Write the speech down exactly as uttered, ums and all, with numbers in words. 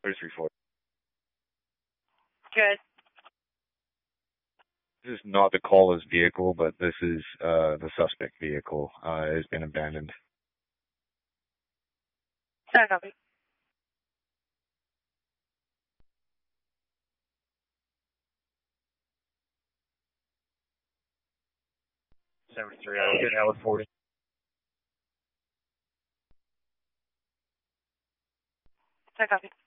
thirty-three forty. Good. This is not the caller's vehicle, but this is uh, the suspect vehicle. Uh, it has been abandoned. Sorry, copy. seventy-three, I will get Howard forty. Sorry, copy.